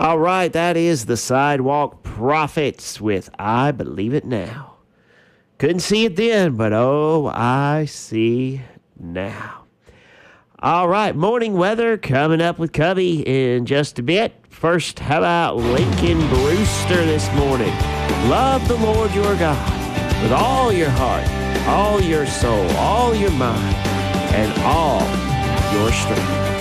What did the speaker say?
All right, that is the Sidewalk Prophets with I Believe It Now. Couldn't see it then, but oh, I see now. All right, morning weather coming up with Cubby in just a bit. First, how about Lincoln Brewster this morning? Love the Lord your God with all your heart, all your soul, all your mind, and all your strength.